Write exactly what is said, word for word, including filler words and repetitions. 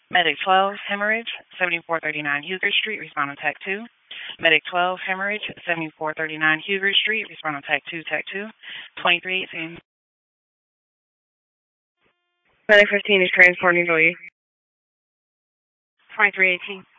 Medic twelve, hemorrhage, seventy-four thirty-nine Huger Street, respond on Tech two. Medic twelve, hemorrhage, seventy-four thirty-nine Huger Street, respond on Tech two, Tech two. twenty-three eighteen. Medic fifteen is transporting to you. twenty-three eighteen.